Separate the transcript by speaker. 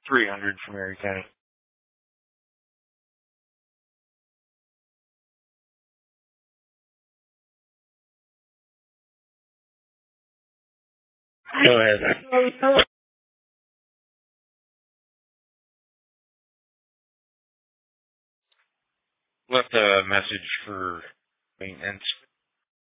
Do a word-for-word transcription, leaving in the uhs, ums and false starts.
Speaker 1: three hundred from Erie County. Go ahead. Left a message for maintenance.